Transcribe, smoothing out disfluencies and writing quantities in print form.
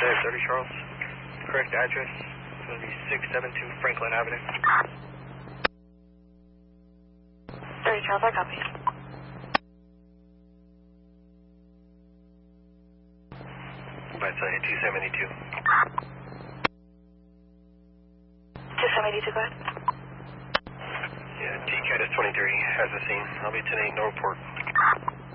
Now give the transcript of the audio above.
30 Charles. Correct address is going to be 672 Franklin Avenue. 30 Charles, I copy. That's 272. 272, go ahead. Yeah, TCAT is 23, has the scene. I'll be 10-8, no report.